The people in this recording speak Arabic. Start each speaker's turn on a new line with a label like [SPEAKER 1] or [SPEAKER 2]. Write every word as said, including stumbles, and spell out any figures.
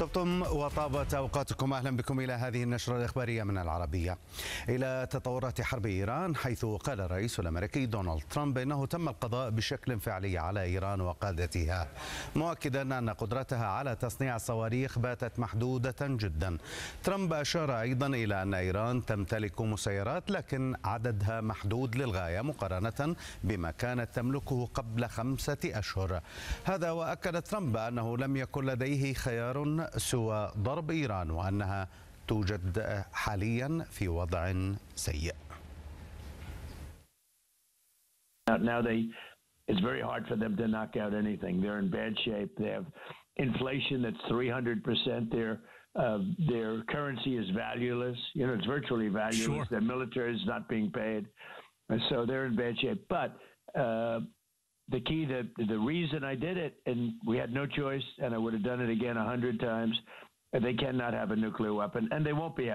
[SPEAKER 1] طبتم وطابت أوقاتكم. أهلا بكم إلى هذه النشرة الإخبارية من العربية. إلى تطورات حرب إيران، حيث قال الرئيس الأمريكي دونالد ترامب إنه تم القضاء بشكل فعلي على إيران وقادتها، مؤكدا أن قدرتها على تصنيع الصواريخ باتت محدودة جدا. ترامب أشار أيضا إلى أن إيران تمتلك مسيرات لكن عددها محدود للغاية مقارنة بما كانت تملكه قبل خمسة أشهر. هذا وأكد ترامب أنه لم يكن لديه خيار سوى ضرب إيران وأنها توجد حاليا في وضع سيء.
[SPEAKER 2] Now they, it's very hard for them to knock out anything. They're in bad shape. They have inflation that's three hundred percent. Their uh, their currency is valueless. You know, it's virtually valueless. Sure. Their military is not being paid, and so they're in bad shape. But uh, the key, the the reason I did it, and we had no choice, and I would have done it again a hundred times. They cannot have a nuclear weapon, and they won't be.